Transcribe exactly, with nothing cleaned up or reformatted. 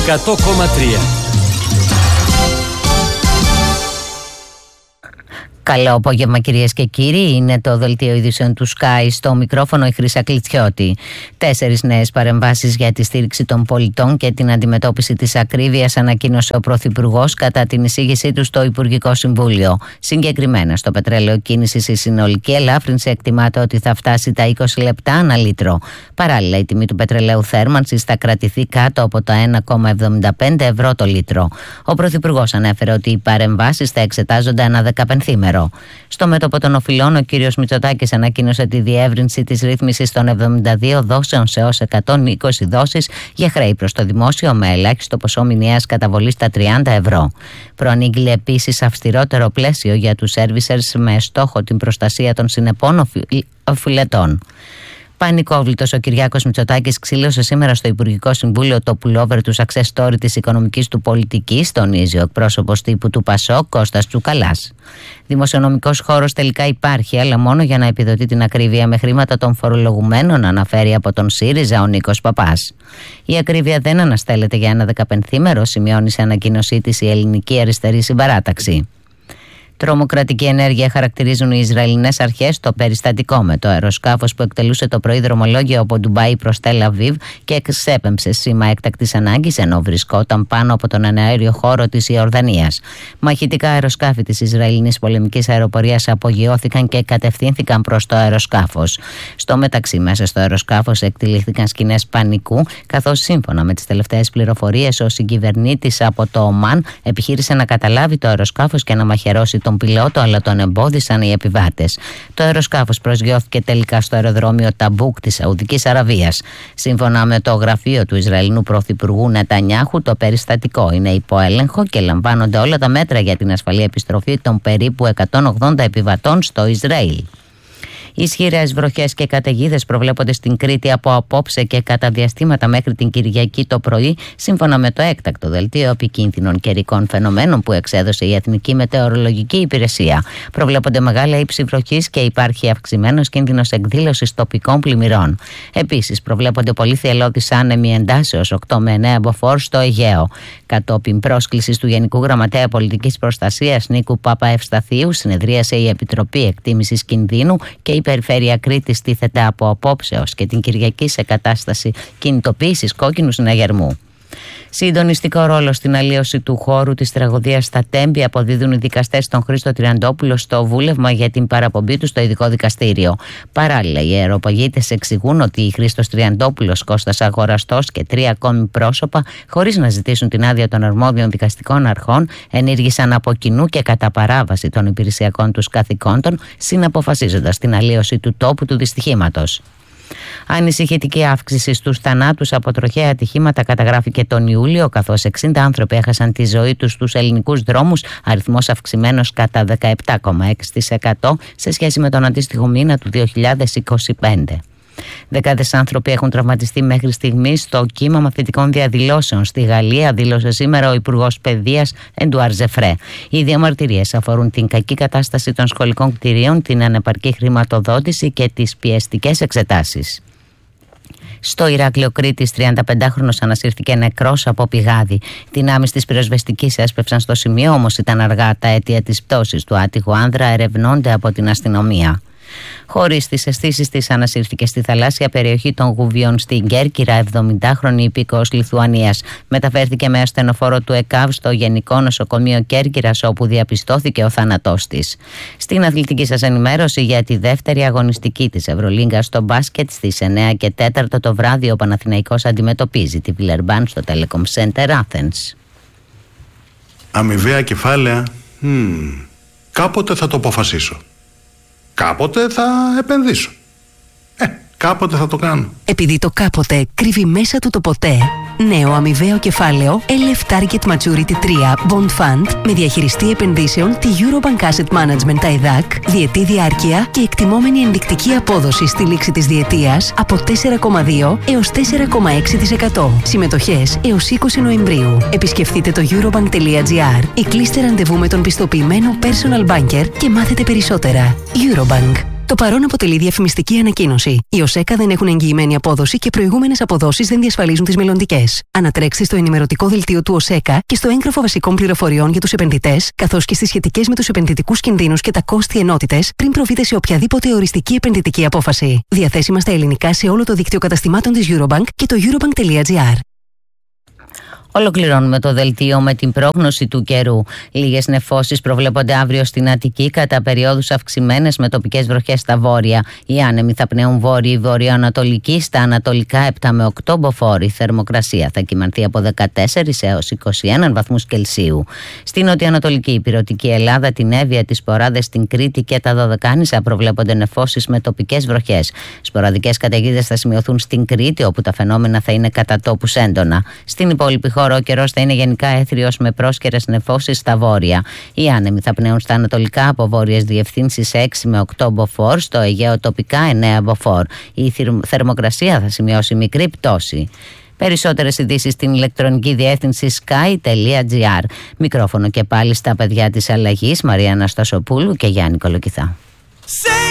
εκατό κόμμα τρία. Καλό απόγευμα, κυρίες και κύριοι. Είναι το δελτίο ειδήσεων του Sky. Στο μικρόφωνο η Χρύσα Κλιτσιώτη. Τέσσερις νέες παρεμβάσεις για τη στήριξη των πολιτών και την αντιμετώπιση της ακρίβειας ανακοίνωσε ο Πρωθυπουργός κατά την εισήγησή του στο Υπουργικό Συμβούλιο. Συγκεκριμένα, στο πετρέλαιο κίνησης η συνολική ελάφρυνση εκτιμάται ότι θα φτάσει τα είκοσι λεπτά ανά λίτρο. Παράλληλα, η τιμή του πετρελαίου θέρμανσης θα κρατηθεί κάτω από τα ένα κόμμα εβδομήντα πέντε ευρώ το λίτρο. Ο Πρωθυπουργός ανέφερε ότι οι παρεμβάσεις θα εξετάζονται ανά δεκαπενθήμερο. Στο μέτωπο των οφειλών, ο κύριος Μητσοτάκης ανακοίνωσε τη διεύρυνση της ρύθμισης των εβδομήντα δύο δόσεων σε ως εκατόν είκοσι δόσεις για χρέη προς το δημόσιο, με ελάχιστο ποσό μηνιαίας καταβολής στα τριάντα ευρώ. Προανήγγειλε επίσης αυστηρότερο πλαίσιο για τους σέρβισερς με στόχο την προστασία των συνεπών οφειλετών. Πανικόβλητος ο Κυριάκος Μητσοτάκης ξύλωσε σήμερα στο Υπουργικό Συμβούλιο το πουλόβερ του success story της οικονομικής του πολιτικής, τονίζει ο εκπρόσωπος τύπου του Πασόκ Κώστας Τσουκαλάς. Δημοσιονομικός χώρος τελικά υπάρχει, αλλά μόνο για να επιδοτεί την ακρίβεια με χρήματα των φορολογουμένων, αναφέρει από τον ΣΥΡΙΖΑ ο Νίκος Παπάς. Η ακρίβεια δεν αναστέλλεται για ένα δεκαπενθήμερο, σημειώνει σε ανακοίνωσή της η Ελληνική Αριστερή Συμπαράταξη. Τρομοκρατική ενέργεια χαρακτηρίζουν οι Ισραηλινές αρχές το περιστατικό με το αεροσκάφος που εκτελούσε το πρωί δρομολόγιο από Ντουμπάι προς Τελ Αβίβ και εξέπεμψε σήμα έκτακτης ανάγκης ενώ βρισκόταν πάνω από τον εναέριο χώρο της Ιορδανίας. Μαχητικά αεροσκάφη της Ισραηλινής πολεμικής αεροπορίας απογειώθηκαν και κατευθύνθηκαν προς το αεροσκάφος. Στο μεταξύ, μέσα στο αεροσκάφος εκτελήθηκαν σκηνές πανικού, καθώς σύμφωνα με τις τελευταίες πληροφορίες ο συγκυβερνήτης από το Ομάν επιχείρησε να καταλάβει το αεροσκάφος και να μαχαιρώσει τον πιλότο, αλλά τον εμπόδισαν οι επιβάτες. Το αεροσκάφος προσγειώθηκε τελικά στο αεροδρόμιο Ταμπούκ της Σαουδικής Αραβίας. Σύμφωνα με το γραφείο του Ισραηλινού Πρωθυπουργού Νετανιάχου, το περιστατικό είναι υπό έλεγχο και λαμβάνονται όλα τα μέτρα για την ασφαλή επιστροφή των περίπου εκατόν ογδόντα επιβατών στο Ισραήλ. Ισχυρές βροχές και καταιγίδες προβλέπονται στην Κρήτη από απόψε και κατά διαστήματα μέχρι την Κυριακή το πρωί, σύμφωνα με το έκτακτο δελτίο επικίνδυνων καιρικών φαινομένων που εξέδωσε η Εθνική Μετεωρολογική Υπηρεσία. Προβλέπονται μεγάλα ύψη βροχής και υπάρχει αυξημένος κίνδυνος εκδήλωσης τοπικών πλημμυρών. Επίσης, προβλέπονται πολύ θυελλώδεις άνεμοι εντάσεως οκτώ με εννέα μποφόρ στο Αιγαίο. Κατόπιν πρόσκλησης του Γενικού Γραμματέα Πολιτικής Προστασίας Νίκου Παπαευσταθίου, συνεδρίασε η Επιτροπή Εκτίμησης Κινδύνου και η Περιφέρεια Κρήτης στήθεται από απόψεως και την Κυριακή σε κατάσταση κινητοποίησης κόκκινου συναγερμού. Συντονιστικό ρόλο στην αλλίωση του χώρου της τραγωδίας στα Τέμπη αποδίδουν οι δικαστές στον Χρήστο Τριαντόπουλο στο βούλευμα για την παραπομπή του στο ειδικό δικαστήριο. Παράλληλα, οι αεροπαγίτες εξηγούν ότι η Χρήστος Τριαντόπουλος, Κώστας Αγοραστός και τρία ακόμη πρόσωπα, χωρίς να ζητήσουν την άδεια των αρμόδιων δικαστικών αρχών, ενήργησαν από κοινού και κατά παράβαση των υπηρεσιακών τους καθηκόντων, συναποφασίζοντας την αλλίωση του τόπου του δυστυχήματος. Ανησυχητική αύξηση στους θανάτους από τροχαία ατυχήματα καταγράφηκε τον Ιούλιο, καθώς εξήντα άνθρωποι έχασαν τη ζωή τους στους ελληνικούς δρόμους, αριθμός αυξημένος κατά δεκαεπτά κόμμα έξι τοις εκατό σε σχέση με τον αντίστοιχο μήνα του δύο χιλιάδες είκοσι πέντε. Δεκάδες άνθρωποι έχουν τραυματιστεί μέχρι στιγμής στο κύμα μαθητικών διαδηλώσεων στη Γαλλία, δήλωσε σήμερα ο Υπουργός Παιδείας Εντουάρ Ζεφρέ. Οι διαμαρτυρίες αφορούν την κακή κατάσταση των σχολικών κτηρίων, την ανεπαρκή χρηματοδότηση και τις πιεστικές εξετάσεις. Στο Ηράκλειο Κρήτης, τριανταπεντάχρονος ανασύρθηκε νεκρός από πηγάδι. Δυνάμεις της πυροσβεστικής έσπευσαν στο σημείο, όμως ήταν αργά. Τα αίτια της πτώσης του άτυχου άνδρα ερευνώνται από την αστυνομία. Χωρίς τις αισθήσεις της, ανασύρθηκε στη θαλάσσια περιοχή των Γουβιών στην Κέρκυρα εβδομηντάχρονη υπήκοος Λιθουανίας. Μεταφέρθηκε με ασθενοφόρο του ΕΚΑΒ στο Γενικό Νοσοκομείο Κέρκυρας, όπου διαπιστώθηκε ο θάνατός της. Στην αθλητική σας ενημέρωση για τη δεύτερη αγωνιστική της Ευρωλίγκα στο μπάσκετ, στις εννέα και τέσσερα το βράδυ ο Παναθηναϊκός αντιμετωπίζει τη Βιλερμπάν στο Telecom Center Athens. Αμοιβαία κεφάλαια, hmm. κάποτε θα το αποφασίσω. Κάποτε θα επενδύσω. Ε, κάποτε θα το κάνω. Επειδή το κάποτε κρύβει μέσα του το ποτέ, νέο αμοιβαίο κεφάλαιο ελ εφ Target Maturity τρία Bond Fund με διαχειριστή επενδύσεων τη Eurobank Asset Management άι ντι έι σι, διετή διάρκεια και εκτιμόμενη ενδεικτική απόδοση στη λήξη της διετίας από τέσσερα κόμμα δύο έως τέσσερα κόμμα έξι τοις εκατό. Συμμετοχές έως είκοσι Νοεμβρίου. Επισκεφτείτε το eurobank τελεία gr ή κλείστε ραντεβού με τον πιστοποιημένο personal banker και μάθετε περισσότερα. Eurobank. Το παρόν αποτελεί διαφημιστική ανακοίνωση. Οι ΟΣΕΚΑ δεν έχουν εγγυημένη απόδοση και προηγούμενες αποδόσεις δεν διασφαλίζουν τις μελλοντικές. Ανατρέξτε στο ενημερωτικό δελτίο του ΟΣΕΚΑ και στο έγγραφο βασικών πληροφοριών για τους επενδυτές, καθώς και στις σχετικές με τους επενδυτικούς κινδύνους και τα κόστη ενότητες, πριν προβείτε σε οποιαδήποτε οριστική επενδυτική απόφαση. Διαθέσιμα στα ελληνικά σε όλο το δίκτυο καταστημάτων της Eurobank και το eurobank τελεία gr. Ολοκληρώνουμε το δελτίο με την πρόγνωση του καιρού. Λίγες νεφώσεις προβλέπονται αύριο στην Αττική, κατά περιόδους αυξημένες με τοπικές βροχές στα βόρεια. Οι άνεμοι θα πνέουν βόρειοι βορειοανατολικοί, στα ανατολικά επτά με οκτώ μποφόρ. Η θερμοκρασία θα κυμανθεί από δεκατέσσερα έως είκοσι ένα βαθμούς Κελσίου. Στην νοτιοανατολική υπηρετική Ελλάδα, την Εύβοια, τις Ποράδες, στην Κρήτη και τα Δωδεκάνησα προβλέπονται νεφώσεις με τοπικές βροχές. Σποραδικές καταιγίδες θα σημειωθούν στην Κρήτη, όπου τα φαινόμενα θα είναι κατά τόπους έντονα. Στην υπόλοιπη χώρα ο καιρός θα είναι γενικά έθριος με πρόσκαιρες νεφώσεις στα βόρεια. Οι άνεμοι θα πνέουν στα ανατολικά από βόρειες διευθύνσεις έξι με οκτώ μποφόρ, στο Αιγαίο τοπικά εννέα μποφόρ. Η θερμοκρασία θα σημειώσει μικρή πτώση. Περισσότερες ειδήσεις στην ηλεκτρονική διεύθυνση sky τελεία gr. Μικρόφωνο και πάλι στα παιδιά της αλλαγής, Μαρία Αναστασοπούλου και Γιάννη Κολοκυθά.